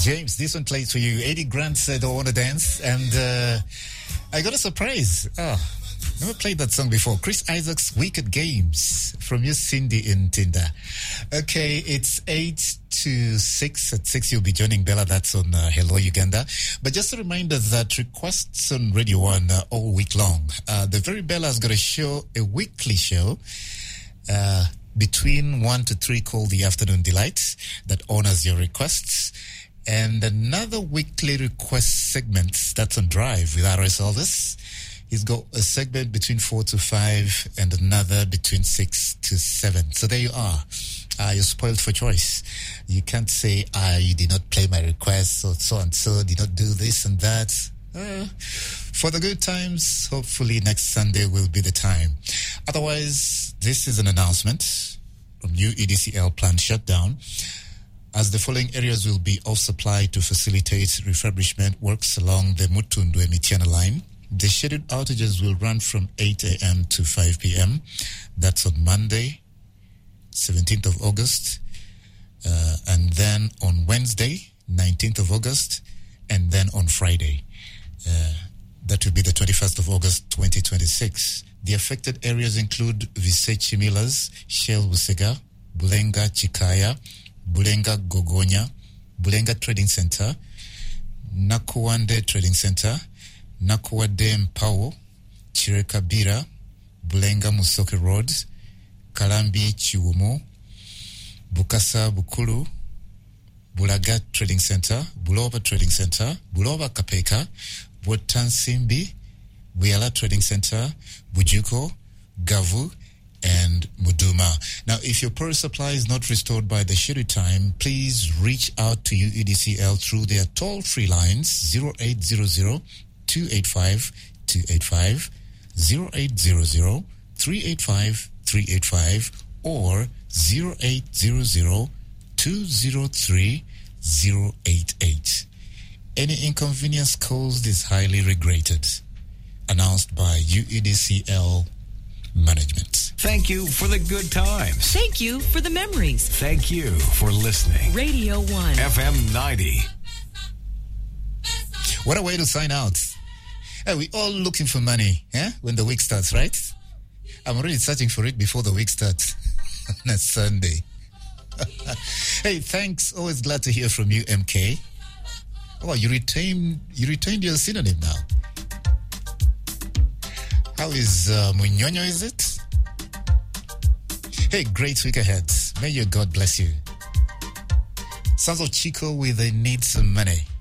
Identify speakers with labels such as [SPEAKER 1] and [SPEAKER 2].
[SPEAKER 1] James, this one plays for you. 80 Grant said, I want to dance. And I got a surprise. Never played that song before. Chris Isaac's Wicked Games from you, Cindy in Tinder. Okay, it's 8 to 6. At 6, you'll be joining Bella. That's on Hello Uganda. But just a reminder that requests on Radio 1 all week long. The very Bella's got a weekly show between 1 to 3 called The Afternoon Delight that honors your requests. And another weekly request segment that's on Drive with RS Elvis. He's got a segment between 4 to 5 and another between 6 to 7. So there you are. You're spoiled for choice. You can't say, you did not play my request, or so and so did not do this and that. For the good times, hopefully next Sunday will be the time. Otherwise, this is an announcement from new EDCL plant shutdown, as the following areas will be off supply to facilitate refurbishment works along the Mutundwe-Mityana line. The scheduled outages will run from 8 a.m. to 5 p.m. That's on Monday, 17th of August, and then on Wednesday, 19th of August, and then on Friday. That will be the 21st of August, 2026. The affected areas include Visechi Millers, Shell Busega, Bulenga Chikaya, Bulenga Gogonya, Bulenga Trading Center, Nakuwande Trading Center, Nakuwade Mpawo, Chirekabira, Bulenga Musoke Road, Kalambi Chiwumo, Bukasa Bukulu, Bulaga Trading Center, Buloba Trading Center, Buloba Kapeka, Botansimbi, Buyala Trading Center, Bujuko, Gavu, and Muduma. Now, if your power supply is not restored by the scheduled time, please reach out to UEDCL through their toll-free lines 0800 285 285, 0800 385 385, or 0800 203 088. Any inconvenience caused is highly regretted. Announced by UEDCL Management.
[SPEAKER 2] Thank you for the good times.
[SPEAKER 3] Thank you for the memories.
[SPEAKER 2] Thank you for listening.
[SPEAKER 3] Radio 1.
[SPEAKER 2] FM 90.
[SPEAKER 1] What a way to sign out. Hey, we all looking for money, when the week starts, right? I'm already searching for it before the week starts on a Sunday. Hey, thanks. Always glad to hear from you, MK. Oh, you retained your synonym now. How is Munyonyo, is it? Hey, great week ahead. May your God bless you. Sons of Chico with They Need Some Money.